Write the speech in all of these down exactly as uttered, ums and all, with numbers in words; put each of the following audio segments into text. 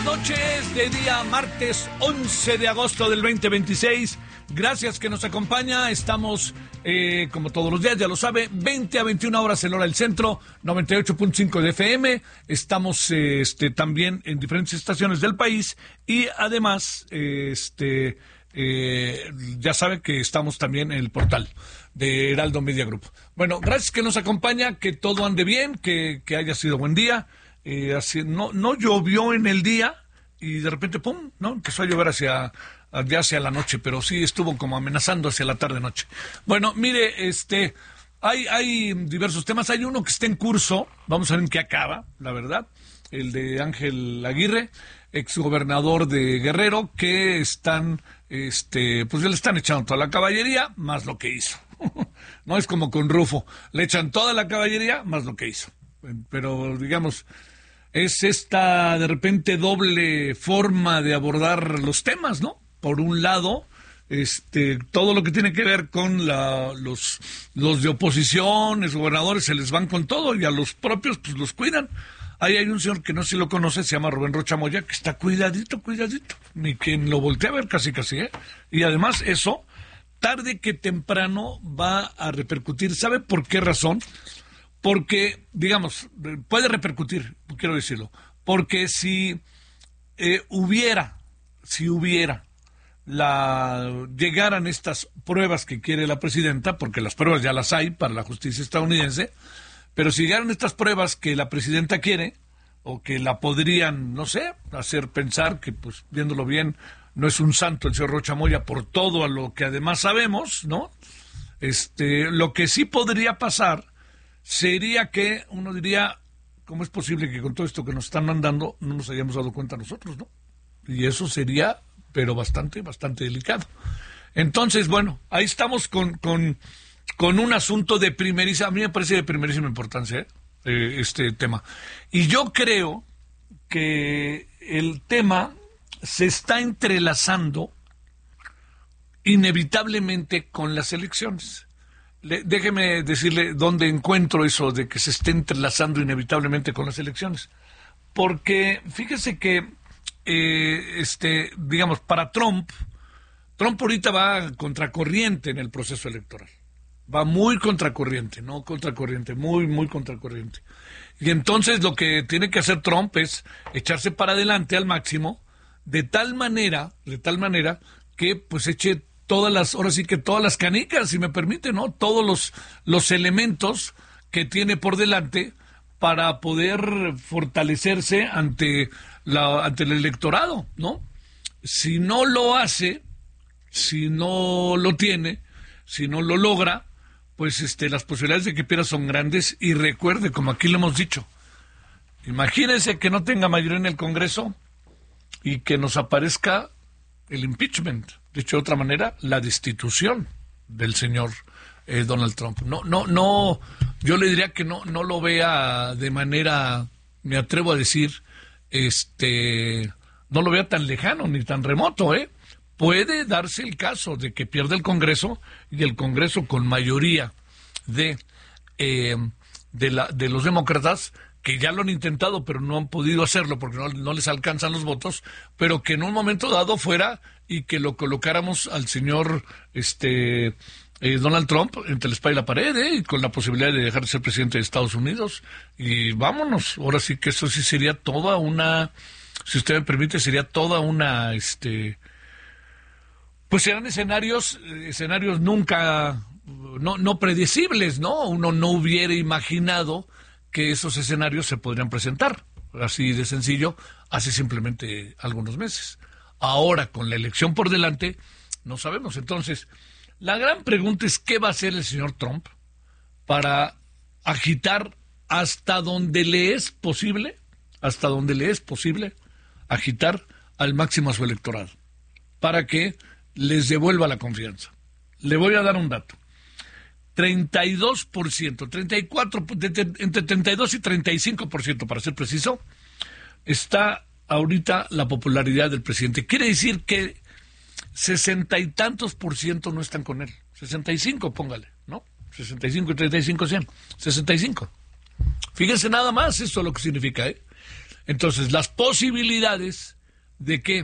buenas noches de día martes once de agosto del veinte veintiséis. Gracias que nos acompaña. Estamos, eh, como todos los días, ya lo sabe, veinte a veintiuna horas en hora del centro, noventa y ocho punto cinco de F M. Estamos eh, este, también en diferentes estaciones del país y además, eh, este, eh, ya sabe que estamos también en el portal de Heraldo Media Group. Bueno, gracias que nos acompaña, que todo ande bien, que, que haya sido buen día. Eh, así, no, no llovió en el día y de repente, pum, ¿no? Empezó a llover hacia... ya hacia la noche, pero sí estuvo como amenazando hacia la tarde-noche. Bueno, mire, este, hay, hay diversos temas. Hay uno que está en curso, vamos a ver en qué acaba, la verdad, el de Ángel Aguirre, exgobernador de Guerrero, que están, este, pues ya le están echando toda la caballería, más lo que hizo. No es como con Rufo, le echan toda la caballería, más lo que hizo. Pero, digamos... es esta, de repente, doble forma de abordar los temas, ¿no? Por un lado, este, todo lo que tiene que ver con la, los, los de oposición, los gobernadores, se les van con todo, y a los propios, pues, los cuidan. Ahí hay un señor que no sé si lo conoce, se llama Rubén Rocha Moya, que está cuidadito, cuidadito. Ni quien lo voltee a ver, casi, casi, ¿eh? Y además, eso, tarde que temprano, va a repercutir. ¿Sabe por qué razón? Porque, digamos, puede repercutir, quiero decirlo, porque si eh, hubiera, si hubiera, la llegaran estas pruebas que quiere la presidenta, porque las pruebas ya las hay para la justicia estadounidense, pero si llegaran estas pruebas que la presidenta quiere, o que la podrían, no sé, hacer pensar que, pues, viéndolo bien, no es un santo el señor Rocha Moya por todo a lo que además sabemos, ¿no? Este, lo que sí podría pasar sería que uno diría, ¿cómo es posible que con todo esto que nos están mandando no nos hayamos dado cuenta nosotros, no? Y eso sería, pero bastante, bastante delicado. Entonces, bueno, ahí estamos con, con, con un asunto de primerísima, a mí me parece de primerísima importancia, ¿eh? este tema. Y yo creo que el tema se está entrelazando inevitablemente con las elecciones. Le, déjeme decirle dónde encuentro eso de que se esté entrelazando inevitablemente con las elecciones. Porque fíjese que, eh, este, digamos, para Trump, Trump ahorita va contracorriente en el proceso electoral. Va muy contracorriente, no contracorriente, muy, muy contracorriente. Y entonces lo que tiene que hacer Trump es echarse para adelante al máximo, de tal manera, de tal manera que pues eche todas las, ahora sí que todas las canicas, si me permite, ¿no? Todos los, los elementos que tiene por delante para poder fortalecerse ante la, ante el electorado, ¿no? Si no lo hace, si no lo tiene, si no lo logra, pues este, las posibilidades de que pierda son grandes. Y recuerde, como aquí lo hemos dicho, imagínese que no tenga mayoría en el Congreso y que nos aparezca el impeachment. Dicho de otra manera, la destitución del señor eh, Donald Trump. No, no, no, yo le diría que no, no lo vea de manera, me atrevo a decir, este, no lo vea tan lejano ni tan remoto, ¿eh? Puede darse el caso de que pierda el Congreso y el Congreso con mayoría de, eh, de, la, de los demócratas, que ya lo han intentado pero no han podido hacerlo porque no, no les alcanzan los votos, pero que en un momento dado fuera y que lo colocáramos al señor este eh, Donald Trump entre la espalda y la pared, ¿eh? Y con la posibilidad de dejar de ser presidente de Estados Unidos. Y vámonos, ahora sí que eso sí sería toda una, si usted me permite, sería toda una, este, pues serán escenarios, escenarios nunca, no, no predecibles, ¿no? Uno no hubiera imaginado que esos escenarios se podrían presentar, así de sencillo, hace simplemente algunos meses. Ahora, con la elección por delante, no sabemos. Entonces, la gran pregunta es ¿qué va a hacer el señor Trump para agitar hasta donde le es posible, hasta donde le es posible, agitar al máximo a su electorado, para que les devuelva la confianza? Le voy a dar un dato. treinta y dos por ciento, treinta y cuatro por ciento, entre treinta y dos y treinta y cinco por ciento para ser preciso, está ahorita la popularidad del presidente. Quiere decir que sesenta y tantos por ciento no están con él. sesenta y cinco, póngale, ¿no? sesenta y cinco y treinta y cinco, cien. sesenta y cinco. Fíjense nada más, eso es lo que significa, ¿eh? Entonces, las posibilidades de que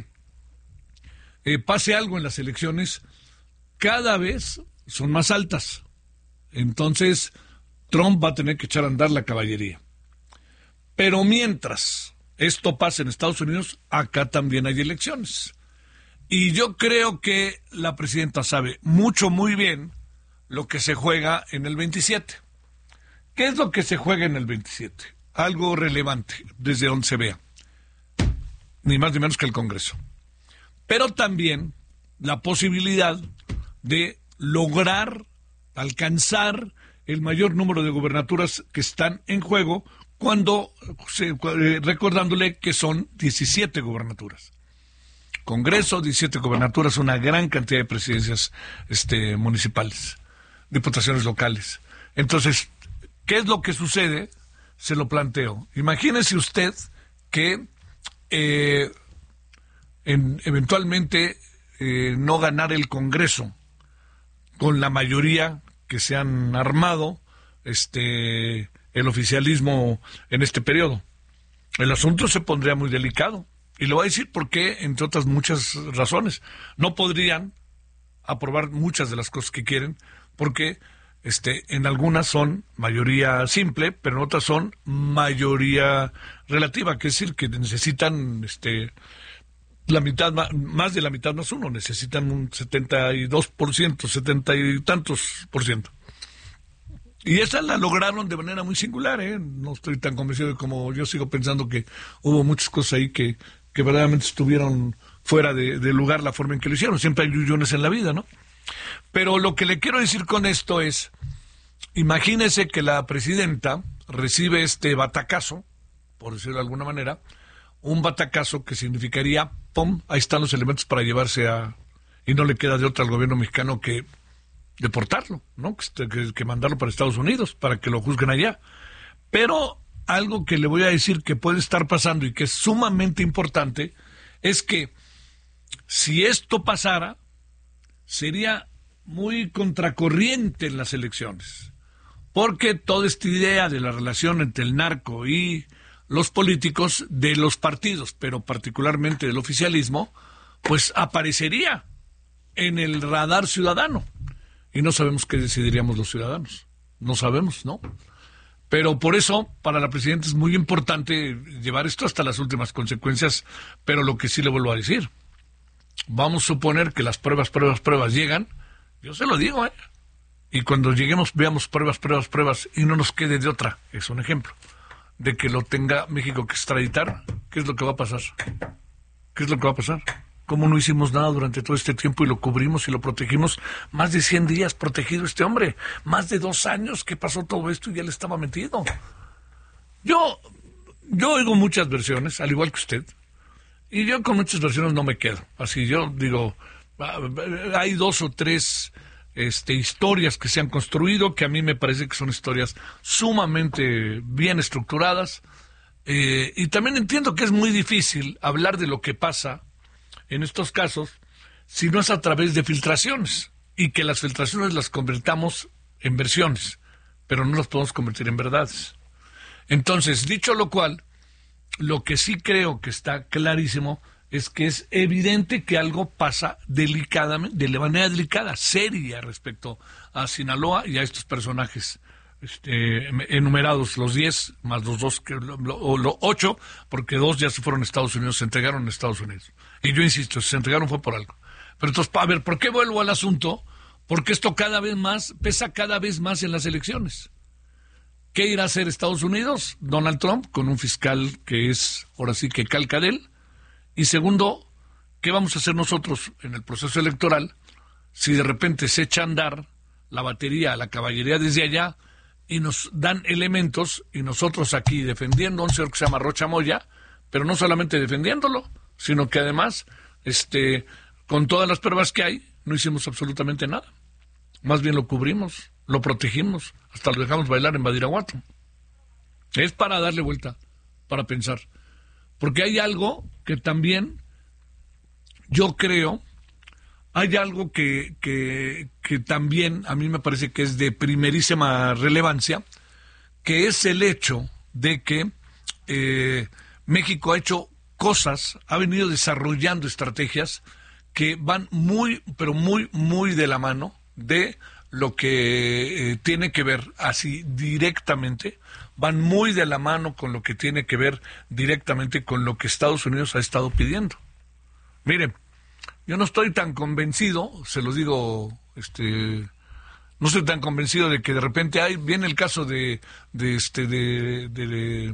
eh, pase algo en las elecciones cada vez son más altas. Entonces, Trump va a tener que echar a andar la caballería. Pero mientras esto pasa en Estados Unidos, acá también hay elecciones. Y yo creo que la presidenta sabe mucho, muy bien lo que se juega en el veintisiete. ¿Qué es lo que se juega en el veintisiete? Algo relevante, desde donde se vea. Ni más ni menos que el Congreso. Pero también la posibilidad de lograr alcanzar el mayor número de gubernaturas que están en juego, cuando se, eh, recordándole que son diecisiete gubernaturas. Congreso, diecisiete gubernaturas, una gran cantidad de presidencias este, municipales, diputaciones locales. Entonces, ¿qué es lo que sucede? Se lo planteo. Imagínese usted que eh, en, eventualmente eh, no ganar el Congreso con la mayoría que se han armado este el oficialismo en este periodo. El asunto se pondría muy delicado. Y lo voy a decir porque, entre otras muchas razones, no podrían aprobar muchas de las cosas que quieren, porque este, en algunas son mayoría simple, pero en otras son mayoría relativa, que es decir, que necesitan este, la mitad, más de la mitad más uno, necesitan un setenta y dos por ciento, setenta y tantos por ciento. Y esa la lograron de manera muy singular, ¿eh? No estoy tan convencido de como yo sigo pensando que hubo muchas cosas ahí que, que verdaderamente estuvieron fuera de, de lugar la forma en que lo hicieron. Siempre hay yuyunes en la vida, ¿no? Pero lo que le quiero decir con esto es, imagínese que la presidenta recibe este batacazo, por decirlo de alguna manera, un batacazo que significaría, ¡pum!, ahí están los elementos para llevarse a... Y no le queda de otra al gobierno mexicano que deportarlo, ¿no? Que, que, que mandarlo para Estados Unidos, para que lo juzguen allá. Pero algo que le voy a decir que puede estar pasando y que es sumamente importante, es que si esto pasara, sería muy contracorriente en las elecciones, porque toda esta idea de la relación entre el narco y los políticos de los partidos, pero particularmente del oficialismo, pues aparecería en el radar ciudadano. Y no sabemos qué decidiríamos los ciudadanos. No sabemos, ¿no? Pero por eso, para la presidenta es muy importante llevar esto hasta las últimas consecuencias, pero lo que sí le vuelvo a decir, vamos a suponer que las pruebas, pruebas, pruebas llegan, yo se lo digo, ¿eh? Y cuando lleguemos, veamos pruebas, pruebas, pruebas, y no nos quede de otra, es un ejemplo, de que lo tenga México que extraditar, ¿qué es lo que va a pasar? ¿Qué es lo que va a pasar? ¿Cómo no hicimos nada durante todo este tiempo y lo cubrimos y lo protegimos? Más de cien días protegido este hombre, más de dos años que pasó todo esto y ya le estaba metido. Yo, yo oigo muchas versiones, al igual que usted, y yo con muchas versiones no me quedo. Así yo digo, hay dos o tres este, historias que se han construido que a mí me parece que son historias sumamente bien estructuradas, eh, y también entiendo que es muy difícil hablar de lo que pasa en estos casos si no es a través de filtraciones, y que las filtraciones las convertamos en versiones, pero no las podemos convertir en verdades. Entonces, dicho lo cual, lo que sí creo que está clarísimo es que es evidente que algo pasa delicadamente, de manera delicada, seria, respecto a Sinaloa y a estos personajes este, enumerados, los diez más los dos, que, lo, o los ocho, porque dos ya se fueron a Estados Unidos, se entregaron en Estados Unidos. Y yo insisto, si se entregaron fue por algo. Pero entonces, a ver, ¿por qué vuelvo al asunto? Porque esto cada vez más, pesa cada vez más en las elecciones. ¿Qué irá a hacer Estados Unidos? Donald Trump, con un fiscal que es, ahora sí que calca de él. Y segundo, ¿qué vamos a hacer nosotros en el proceso electoral si de repente se echa a andar la batería, la caballería desde allá y nos dan elementos y nosotros aquí defendiendo a un señor que se llama Rocha Moya, pero no solamente defendiéndolo, sino que además, este, con todas las pruebas que hay, no hicimos absolutamente nada. Más bien lo cubrimos, lo protegimos, hasta lo dejamos bailar en Badiraguato. Es para darle vuelta, para pensar. Porque hay algo que también, yo creo, hay algo que, que, que también a mí me parece que es de primerísima relevancia, que es el hecho de que, eh, México ha hecho cosas, ha venido desarrollando estrategias que van muy, pero muy, muy de la mano de lo que eh, tiene que ver así directamente, van muy de la mano con lo que tiene que ver directamente con lo que Estados Unidos ha estado pidiendo. Miren, yo no estoy tan convencido, se los digo, este, no estoy tan convencido de que de repente hay, viene el caso de, de este, de, de, de,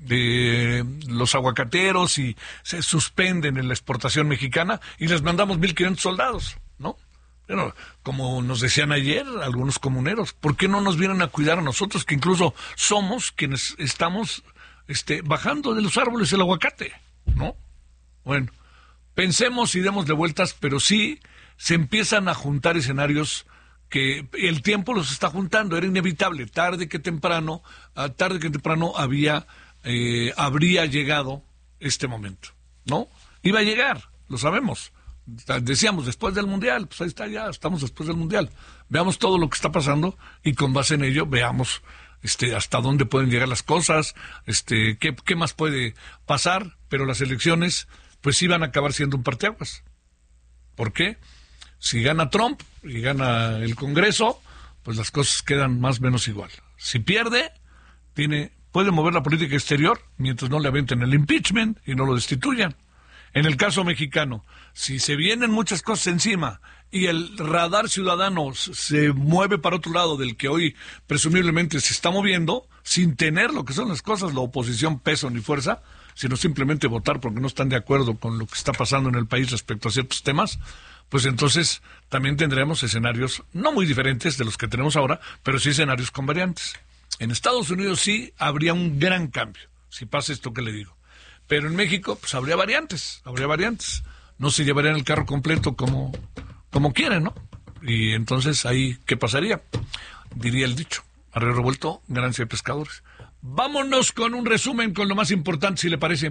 de los aguacateros y se suspenden en la exportación mexicana y les mandamos mil quinientos soldados, ¿no? Pero, como nos decían ayer algunos comuneros, ¿por qué no nos vienen a cuidar a nosotros, que incluso somos quienes estamos este, bajando de los árboles el aguacate, ¿no? Bueno, pensemos y demos de vueltas, pero sí se empiezan a juntar escenarios que el tiempo los está juntando, era inevitable, tarde que temprano, tarde que temprano había, eh, habría llegado este momento, ¿no? Iba a llegar, lo sabemos. Decíamos, después del Mundial, pues ahí está, ya estamos después del Mundial. Veamos todo lo que está pasando y con base en ello veamos este, hasta dónde pueden llegar las cosas, este, qué, qué más puede pasar, pero las elecciones pues sí van a acabar siendo un parteaguas. ¿Por qué? Si gana Trump y gana el Congreso, pues las cosas quedan más o menos igual. Si pierde, tiene, puede mover la política exterior mientras no le aventen el impeachment y no lo destituyan. En el caso mexicano, si se vienen muchas cosas encima y el radar ciudadano se mueve para otro lado del que hoy presumiblemente se está moviendo, sin tener lo que son las cosas, la oposición peso ni fuerza, sino simplemente votar porque no están de acuerdo con lo que está pasando en el país respecto a ciertos temas, pues entonces también tendremos escenarios no muy diferentes de los que tenemos ahora, pero sí escenarios con variantes. En Estados Unidos sí habría un gran cambio, si pasa esto que le digo. Pero en México, pues habría variantes, habría variantes. No se llevarían el carro completo como, como quieren, ¿no? Y entonces ahí, ¿qué pasaría? Diría el dicho, a río revuelto, ganancia de pescadores. Vámonos con un resumen con lo más importante, si le parece.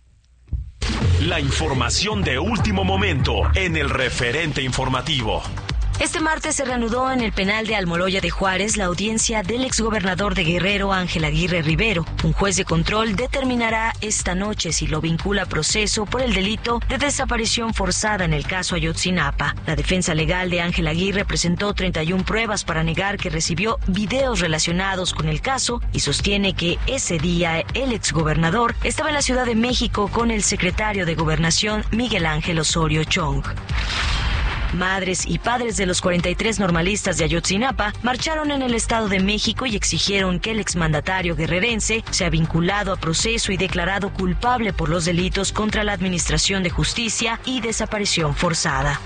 La información de último momento en el referente informativo. Este martes se reanudó en el penal de Almoloya de Juárez la audiencia del exgobernador de Guerrero, Ángel Aguirre Rivero. Un juez de control determinará esta noche si lo vincula a proceso por el delito de desaparición forzada en el caso Ayotzinapa. La defensa legal de Ángel Aguirre presentó treinta y una pruebas para negar que recibió videos relacionados con el caso y sostiene que ese día el exgobernador estaba en la Ciudad de México con el secretario de Gobernación, Miguel Ángel Osorio Chong. Madres y padres de los cuarenta y tres normalistas de Ayotzinapa marcharon en el Estado de México y exigieron que el exmandatario guerrerense sea vinculado a proceso y declarado culpable por los delitos contra la Administración de Justicia y desaparición forzada.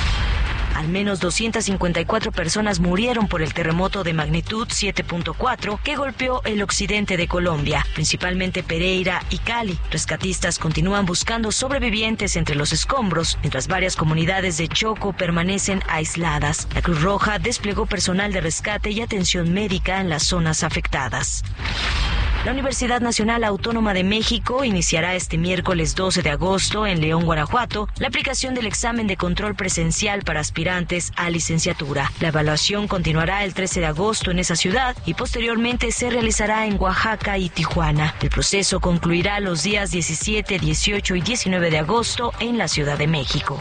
Al menos doscientas cincuenta y cuatro personas murieron por el terremoto de magnitud siete punto cuatro que golpeó el occidente de Colombia, principalmente Pereira y Cali. Rescatistas continúan buscando sobrevivientes entre los escombros, mientras varias comunidades de Choco permanecen aisladas. La Cruz Roja desplegó personal de rescate y atención médica en las zonas afectadas. La Universidad Nacional Autónoma de México iniciará este miércoles doce de agosto en León, Guanajuato, la aplicación del examen de control presencial para aspirantes a licenciatura. La evaluación continuará el trece de agosto en esa ciudad y posteriormente se realizará en Oaxaca y Tijuana. El proceso concluirá los días diecisiete, dieciocho y diecinueve de agosto en la Ciudad de México.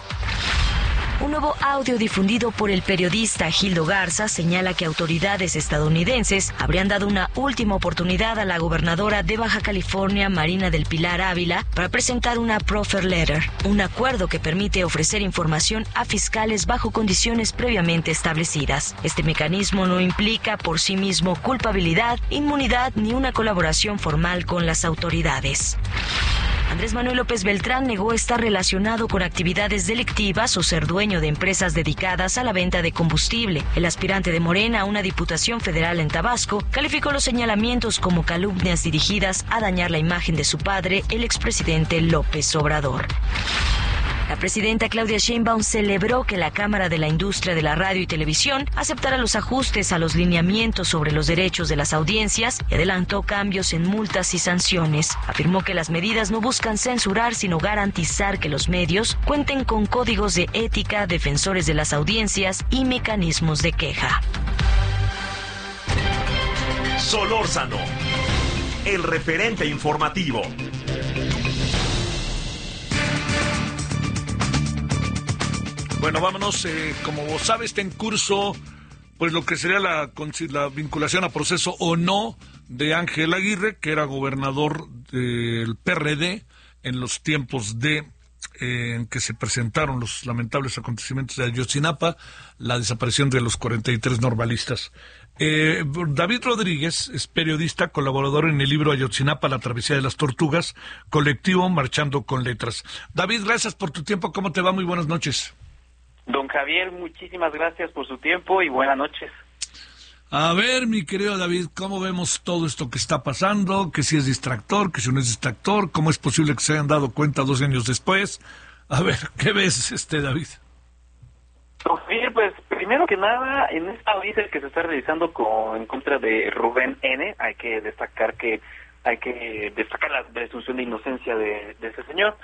Un nuevo audio difundido por el periodista Gildo Garza señala que autoridades estadounidenses habrían dado una última oportunidad a la gobernadora de Baja California, Marina del Pilar Ávila, para presentar una proffer letter, un acuerdo que permite ofrecer información a fiscales bajo condiciones previamente establecidas. Este mecanismo no implica por sí mismo culpabilidad, inmunidad ni una colaboración formal con las autoridades. Andrés Manuel López Beltrán negó estar relacionado con actividades delictivas o ser dueño de empresas dedicadas a la venta de combustible. El aspirante de Morena a una diputación federal en Tabasco calificó los señalamientos como calumnias dirigidas a dañar la imagen de su padre, el expresidente López Obrador. La presidenta Claudia Sheinbaum celebró que la Cámara de la Industria de la Radio y Televisión aceptara los ajustes a los lineamientos sobre los derechos de las audiencias y adelantó cambios en multas y sanciones. Afirmó que las medidas no buscan censurar, sino garantizar que los medios cuenten con códigos de ética, defensores de las audiencias y mecanismos de queja. Solórzano, el referente informativo. Bueno, vámonos. Eh, como sabe, está en curso pues lo que sería la, la vinculación a proceso o no de Ángel Aguirre, que era gobernador del P R D en los tiempos de eh, en que se presentaron los lamentables acontecimientos de Ayotzinapa, la desaparición de los cuarenta y tres normalistas. Eh, David Rodríguez es periodista, colaborador en el libro Ayotzinapa, la travesía de las tortugas, colectivo Marchando con Letras. David, gracias por tu tiempo. ¿Cómo te va? Muy buenas noches. Don Javier, muchísimas gracias por su tiempo y buenas noches. A ver, mi querido David, ¿cómo vemos todo esto que está pasando? Que si es distractor, que si no es distractor, ¿cómo es posible que se hayan dado cuenta dos años después? A ver, ¿qué ves, este David? Don Javier, pues primero que nada, en esta audiencia que se está realizando con, en contra de Rubén N., hay que destacar que hay que destacar la presunción de inocencia de, de ese señor,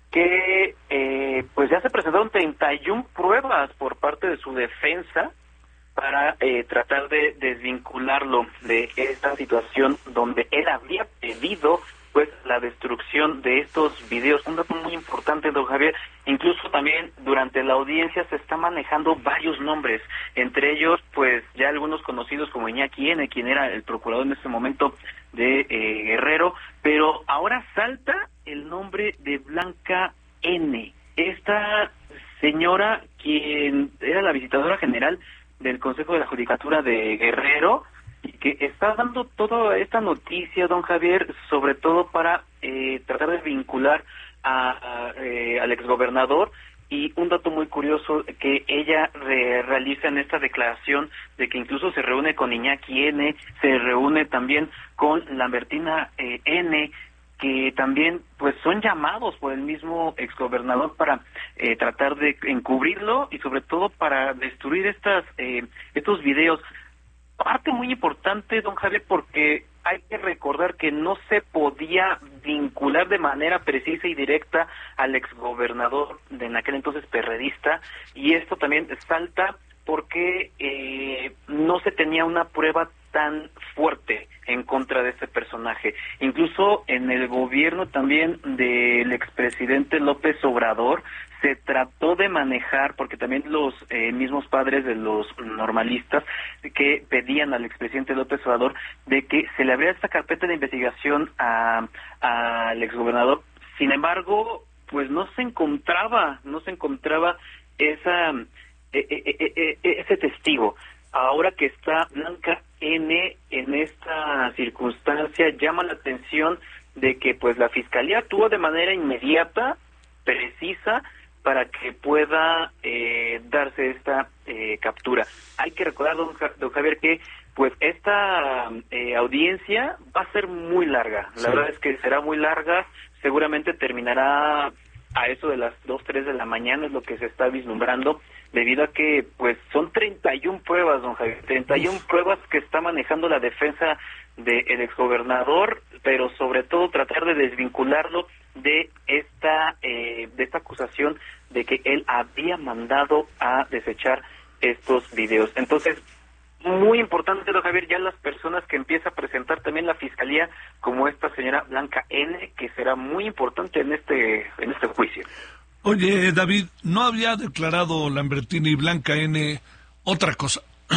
que eh, pues ya se presentaron treinta y una pruebas por parte de su defensa para eh, tratar de desvincularlo de esta situación donde él habría pedido pues la destrucción de estos videos. Un dato muy importante, don Javier, incluso también durante la audiencia se está manejando varios nombres, entre ellos pues ya algunos conocidos como Iñaki N., quien era el procurador en ese momento de eh, Guerrero, pero ahora salta el nombre de Blanca N., esta señora quien era la visitadora general del Consejo de la Judicatura de Guerrero, y que está dando toda esta noticia, don Javier, sobre todo para eh, tratar de vincular a, a, eh, al exgobernador. Y un dato muy curioso que ella re realiza en esta declaración de que incluso se reúne con Iñaki N., se reúne también con Lambertina eh, N., que también pues son llamados por el mismo exgobernador para eh, tratar de encubrirlo y sobre todo para destruir estas eh, estos videos. Parte muy importante, don Javier, porque hay que recordar que no se podía vincular de manera precisa y directa al exgobernador de en aquel entonces perredista, y esto también salta porque eh, no se tenía una prueba tan fuerte en contra de este personaje. Incluso en el gobierno también del expresidente López Obrador se trató de manejar, porque también los eh, mismos padres de los normalistas que pedían al expresidente López Obrador de que se le abriera esta carpeta de investigación a al exgobernador. Sin embargo, pues no se encontraba, no se encontraba esa eh, eh, eh, eh, ese testigo. Ahora que está Blanca N. en esta circunstancia, llama la atención de que pues la Fiscalía actuó de manera inmediata, precisa, para que pueda eh, darse esta eh, captura. Hay que recordar, don, don Javier, que pues esta eh, audiencia va a ser muy larga. La sí. verdad es que será muy larga, seguramente terminará a eso de las dos, tres de la mañana, es lo que se está vislumbrando, debido a que pues son treinta y una pruebas, don Javier, treinta y una Uf. pruebas que está manejando la defensa del exgobernador, pero sobre todo tratar de desvincularlo de esta eh, de esta acusación de que él había mandado a desechar estos videos. Entonces, muy importante, don Javier, ya las personas que empieza a presentar también la Fiscalía, como esta señora Blanca N., que será muy importante en este en este juicio. Oye, David, ¿no había declarado Lambertina y Blanca N. otra cosa?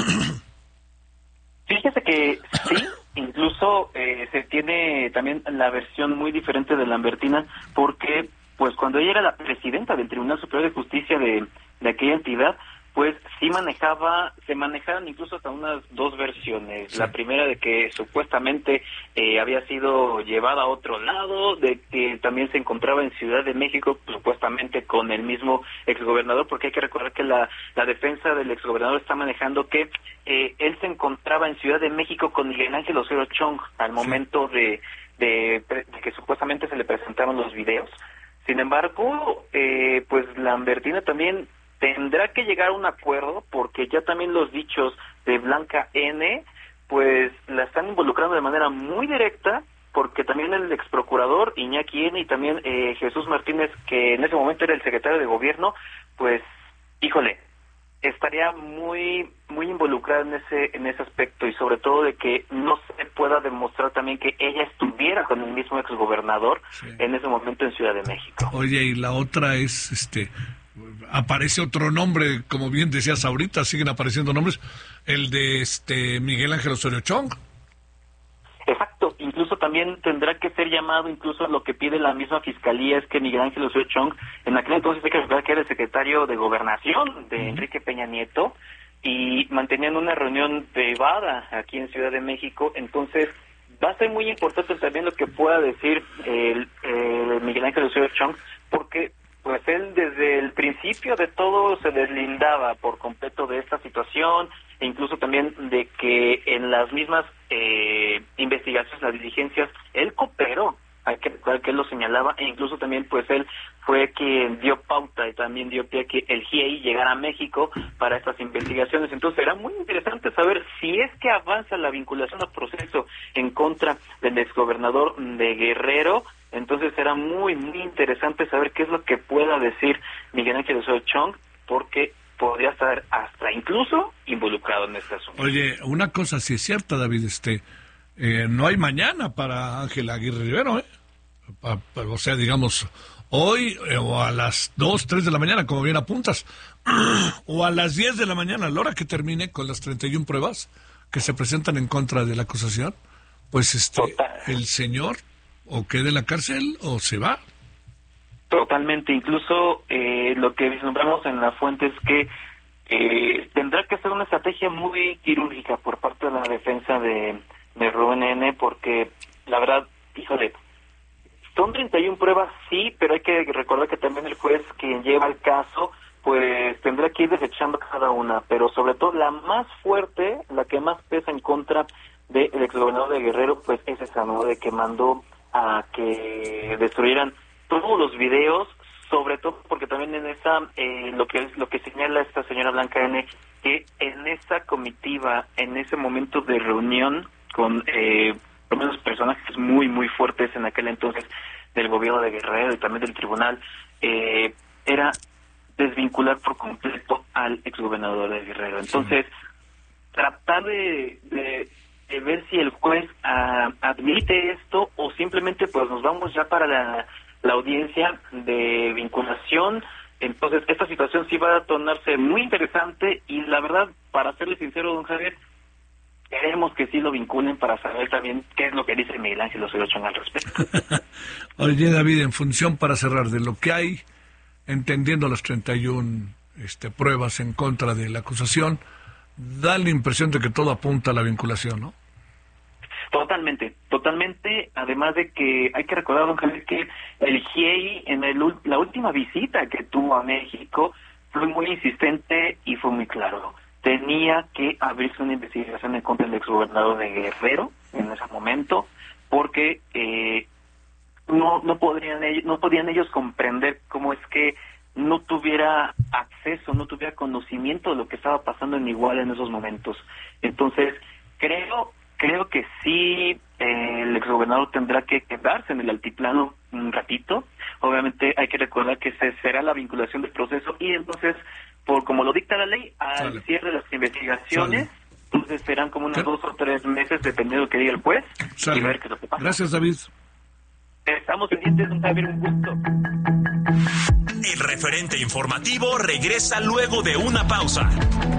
Fíjese que sí, incluso eh, se tiene también la versión muy diferente de Lambertina, porque pues cuando ella era la presidenta del Tribunal Superior de Justicia de, de aquella entidad, pues sí manejaba, se manejaron incluso hasta unas dos versiones. Sí. La primera de que supuestamente eh, había sido llevada a otro lado, de que también se encontraba en Ciudad de México, supuestamente con el mismo exgobernador, porque hay que recordar que la, la defensa del exgobernador está manejando que eh, él se encontraba en Ciudad de México con Miguel Ángel Osorio Chong al momento sí. de, de, de que supuestamente se le presentaron los videos. Sin embargo, eh, pues Lambertina también tendrá que llegar a un acuerdo, porque ya también los dichos de Blanca N., pues la están involucrando de manera muy directa, porque también el exprocurador Iñaki N. y también eh, Jesús Martínez, que en ese momento era el secretario de gobierno, pues, híjole, estaría muy muy involucrada en ese en ese aspecto, y sobre todo de que no se pueda demostrar también que ella estuviera con el mismo exgobernador sí. en ese momento en Ciudad de México. Oye, y la otra es, este... aparece otro nombre, como bien decías ahorita, siguen apareciendo nombres, el de este Miguel Ángel Osorio Chong. Exacto, incluso también tendrá que ser llamado, incluso lo que pide la misma fiscalía es que Miguel Ángel Osorio Chong, en aquel entonces hay que recordar que era el secretario de Gobernación de uh-huh. Enrique Peña Nieto, y mantenían una reunión privada aquí en Ciudad de México. Entonces va a ser muy importante también lo que pueda decir el, el Miguel Ángel Osorio Chong, porque pues él desde el principio de todo se deslindaba por completo de esta situación, e incluso también de que en las mismas eh, investigaciones, las diligencias, él cooperó, hay que recordar que él lo señalaba, e incluso también pues él fue quien dio pauta y también dio pie a que el G I E I llegara a México para estas investigaciones. Entonces será muy interesante saber si es que avanza la vinculación al proceso en contra del exgobernador de Guerrero. Entonces será muy, muy interesante saber qué es lo que pueda decir Miguel Ángel Osorio Chong, porque podría estar hasta incluso involucrado en este asunto. Oye, una cosa sí es cierta, David, este, eh, no hay mañana para Ángel Aguirre Rivero, ¿eh? Pa, pa, o sea, digamos, hoy eh, o a las dos, tres de la mañana, como bien apuntas, o a las diez de la mañana, a la hora que termine con las treinta y una pruebas que se presentan en contra de la acusación, pues este, Total. el señor o queda en la cárcel o se va. Totalmente, incluso eh, lo que vislumbramos en la fuente es que eh, tendrá que ser una estrategia muy quirúrgica por parte de la defensa de, de Rubén N., porque la verdad, híjole, son treinta y una pruebas, sí, pero hay que recordar que también el juez que lleva el caso, pues tendrá que ir desechando cada una, pero sobre todo la más fuerte, la que más pesa en contra del exgobernador de Guerrero, pues es esa, ¿no?, de que mandó a que destruyeran todos los videos, sobre todo porque también en esa, eh, lo que es lo que señala esta señora Blanca N., que en esa comitiva, en ese momento de reunión con eh, por lo menos personajes muy, muy fuertes en aquel entonces del gobierno de Guerrero y también del tribunal, eh, era desvincular por completo al exgobernador de Guerrero. Entonces, sí. tratar de, de, de ver si el juez uh, admite esto o simplemente pues nos vamos ya para la, la audiencia de vinculación. Entonces, esta situación sí va a tornarse muy interesante y la verdad, para serle sincero, don Javier, queremos que sí lo vinculen para saber también qué es lo que dice Miguel Ángel Osorio Chong al respecto. Oye, David, en función, para cerrar, de lo que hay, entendiendo las treinta y una este, pruebas en contra de la acusación, da la impresión de que todo apunta a la vinculación, ¿no? Totalmente, totalmente, además de que hay que recordar, don Javier, que el G I E I en el, la última visita que tuvo a México fue muy insistente y fue muy claro. Tenía que abrirse una investigación en contra del exgobernador de Guerrero en ese momento, porque eh, no no podrían ellos, no podían ellos comprender cómo es que no tuviera acceso, no tuviera conocimiento de lo que estaba pasando en Iguala en esos momentos. Entonces, creo creo que sí, eh, el exgobernador tendrá que quedarse en el altiplano un ratito. Obviamente hay que recordar que se será la vinculación del proceso y entonces, por como lo dicta la ley, al Sale. cierre de las investigaciones, Sale. entonces serán como unos ¿Qué? dos o tres meses, dependiendo de lo que diga el juez, Sale. y ver qué es lo que pasa. Gracias, David. Estamos pendientes, don Javier, un gusto. El referente informativo regresa luego de una pausa.